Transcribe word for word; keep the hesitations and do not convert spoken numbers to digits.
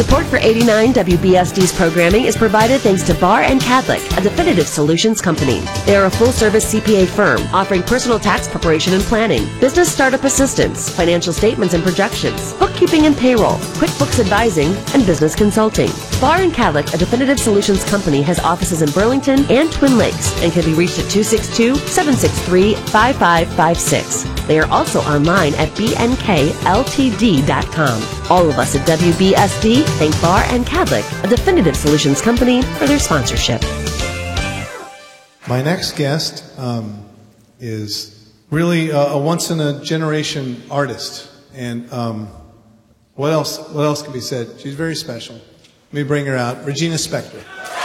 Support for eighty-nine W B S D's programming is provided thanks to Barr and Cadlick, a definitive solutions company. They are a full-service C P A firm offering personal tax preparation and planning, business startup assistance, financial statements and projections, bookkeeping and payroll, QuickBooks advising, and business consulting. Barr and Cadlick, a definitive solutions company, has offices in Burlington and Twin Lakes and can be reached at two six two, seven six three, five five five six. They are also online at b n k l t d dot com. All of us at W B S D thank Barr and Cadlick, a definitive solutions company, for their sponsorship. My next guest um, is really a, a once-in-a-generation artist. And um, what else? What else can be said? She's very special. Let me bring her out. Regina Spektor.